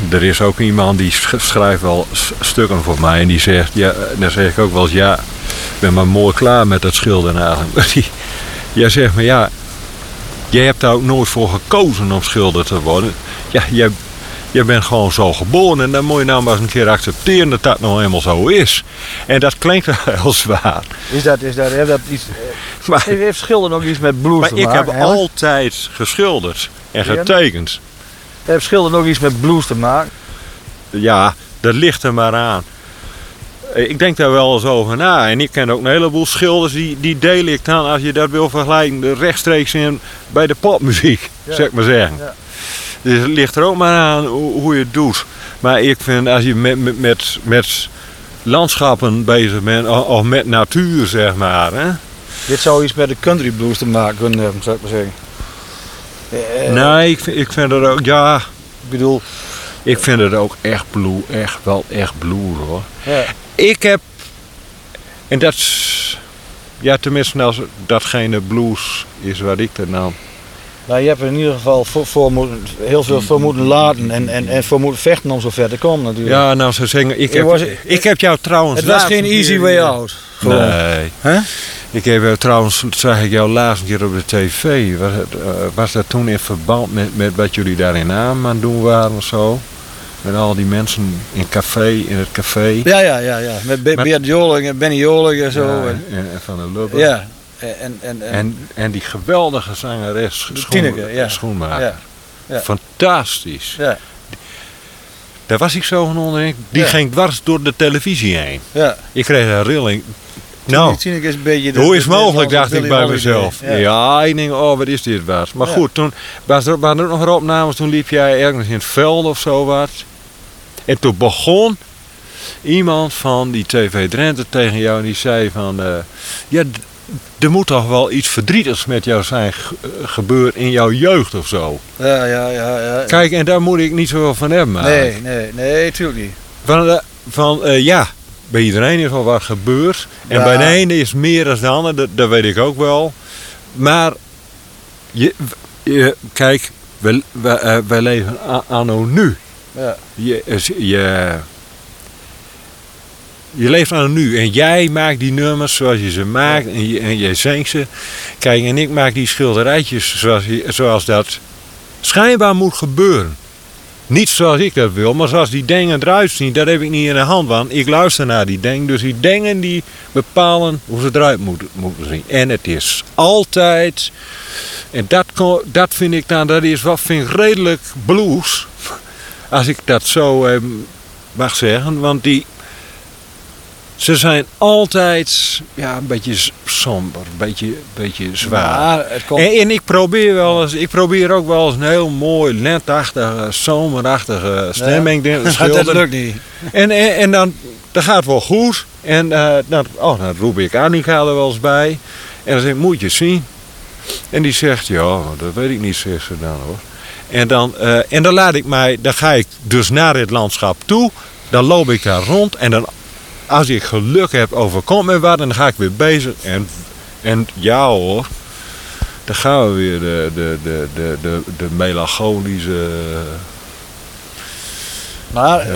er is ook iemand die schrijft wel stukken voor mij. En die zegt, ja, dan zeg ik ook wel eens, ja, ik ben maar mooi klaar met het schilderen eigenlijk. Jij zegt me, ja, jij hebt daar ook nooit voor gekozen om schilder te worden. Ja, jij bent gewoon zo geboren en dan moet je nou maar eens een keer accepteren dat dat nou helemaal zo is. En dat klinkt wel heel zwaar. Heeft dat iets... heeft schilderen nog iets met blues te maken? Maar ik heb altijd geschilderd en getekend. Heeft schilderen nog iets met blues te maken? Ja, dat ligt er maar aan. Ik denk daar wel eens over na. En ik ken ook een heleboel schilders die deel ik dan, als je dat wil vergelijken, rechtstreeks in bij de popmuziek, zeg ik maar zeggen. Ja. Dus het ligt er ook maar aan hoe je het doet. Maar ik vind, als je met landschappen bezig bent, of met natuur, zeg maar. Hè? Dit zou iets met de country blues te maken kunnen hebben, zou ik maar zeggen. Nee, ik vind het ook, ja... Ik bedoel... Ik vind het ook echt blues, echt blues hoor. Ja. Ik heb... En dat... Ja, tenminste als datgene blues is wat ik er nam. Nou, je hebt er in ieder geval heel veel voor moeten laten en voor moeten vechten om zo ver te komen natuurlijk. Ja, nou ze zeggen, ik heb jou trouwens... Het was geen easy way out. Gewoon. Nee. Huh? Ik heb jou trouwens, zag ik jou laatst een keer op de tv. Was dat toen in verband met wat jullie daarin aan het doen waren of zo? Met al die mensen in het café. Ja. Met Beert Joling en Benny Joling en zo. Ja, en Van der Lubbe. Ja. En die geweldige zangeres, Schoenmaker. Ja. Fantastisch. Ja. Daar was ik zo van onder. Die ging dwars door de televisie heen. Ja. Ik kreeg een rilling. Nou, is een beetje hoe is het mogelijk, dacht ik bij mezelf. Ja, ik denk, oh, wat is dit wat. Maar goed, toen waren er ook nog opnames, toen liep jij ergens in het veld of zo wat. En toen begon iemand van die TV Drenthe tegen jou en die zei van... ja, er moet toch wel iets verdrietigs met jou zijn gebeurd in jouw jeugd of zo. Ja. Kijk, en daar moet ik niet zoveel van hebben. Nee, tuurlijk niet. Ja, bij iedereen is wel wat gebeurd. En bij de ene is meer dan de ander, dat weet ik ook wel. Maar, kijk, wij leven anno nu. Ja. Je leeft aan nu en jij maakt die nummers zoals je ze maakt en jij zingt ze. Kijk, en ik maak die schilderijtjes zoals dat schijnbaar moet gebeuren. Niet zoals ik dat wil, maar zoals die dingen eruit zien, dat heb ik niet in de hand. Want ik luister naar die dingen, dus die dingen die bepalen hoe ze eruit moeten zien. En het is altijd, en dat vind ik dan, vind ik redelijk blues. Als ik dat zo mag zeggen, want ze zijn altijd een beetje somber, een beetje zwaar. En ik probeer ook wel eens een heel mooi, lentachtige, zomerachtige stemming te schilderen. Dat lukt niet. En dan gaat het wel goed. En dan roep ik Annika er wel eens bij. En dan zeg ik, moet je zien. En die zegt, ja, dat weet ik niet, zegt ze dan hoor. En dan ga ik dus naar het landschap toe. Dan loop ik daar rond en dan... Als ik geluk heb, overkomt me wat en dan ga ik weer bezig. En ja hoor, dan gaan we weer de melancholische... Maar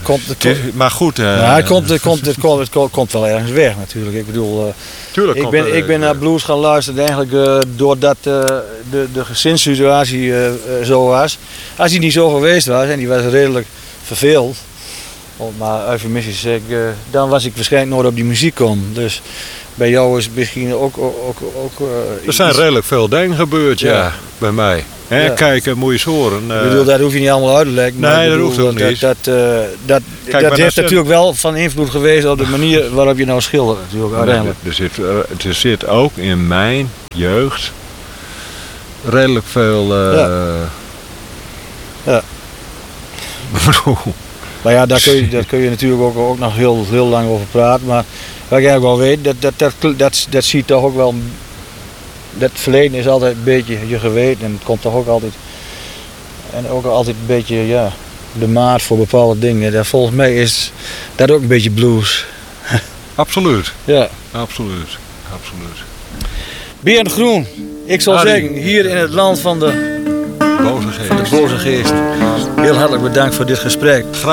het komt wel ergens weg natuurlijk. Ik bedoel, ik ben naar blues gaan luisteren eigenlijk doordat de gezinssituatie zo was. Als die niet zo geweest was en die was redelijk verveeld. Maar eufemistisch zeg ik, dan was ik waarschijnlijk nooit op die muziek komen. Dus bij jou is het misschien ook er zijn redelijk veel dingen gebeurd, bij mij. Ja. Kijk, moet je eens horen. Ik bedoel, dat hoef je niet allemaal uit te leggen. Nee, dat hoeft ook niet. Dat heeft natuurlijk wel van invloed geweest op de manier waarop je nou schildert natuurlijk, uiteindelijk. Er zit ook in mijn jeugd redelijk veel... Ja. Maar ja, daar kun je natuurlijk ook nog heel lang over praten. Maar wat ik eigenlijk wel weet, dat ziet toch ook wel... Dat verleden is altijd een beetje je geweten en het komt toch ook altijd... En ook altijd een beetje, de maat voor bepaalde dingen. Volgens mij is dat ook een beetje blues. Absoluut. Ja. Absoluut. Bernd Groen, ik zal zeggen, hier in het land van de Boze geest. Van de boze geest. Heel hartelijk bedankt voor dit gesprek.